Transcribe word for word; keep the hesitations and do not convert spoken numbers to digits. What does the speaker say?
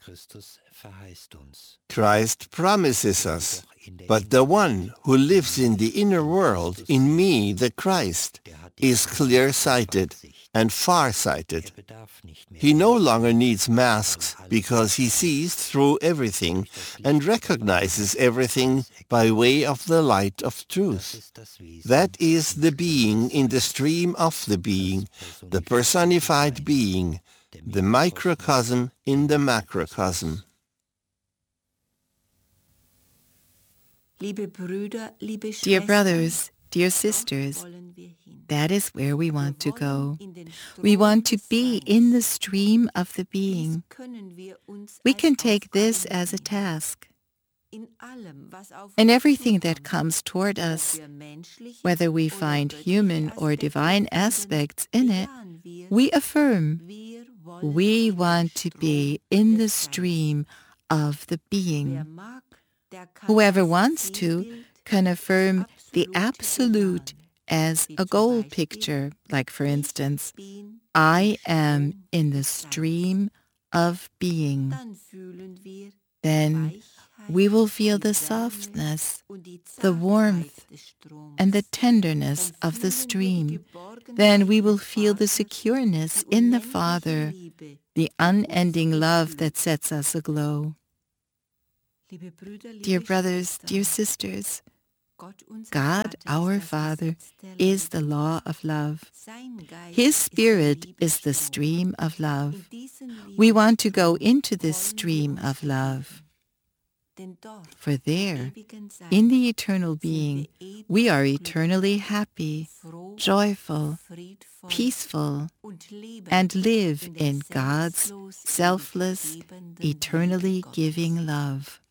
Christ promises us, but the one who lives in the inner world, in me, the Christ, is clear-sighted and far-sighted. He no longer needs masks because he sees through everything and recognizes everything by way of the light of truth. That is the being in the stream of the being, the personified being, the microcosm in the macrocosm. Dear brothers, dear sisters, that is where we want to go. We want to be in the stream of the being. We can take this as a task. In everything that comes toward us, whether we find human or divine aspects in it, we affirm, we want to be in the stream of the being. Whoever wants to can affirm the absolute as a goal picture, like for instance, I am in the stream of being. Then we will feel the softness, the warmth, and the tenderness of the stream. Then we will feel the secureness in the Father, the unending love that sets us aglow. Dear brothers, dear sisters, God, our Father, is the law of love. His Spirit is the stream of love. We want to go into this stream of love. For there, in the eternal being, we are eternally happy, joyful, peaceful, and live in God's selfless, eternally giving love.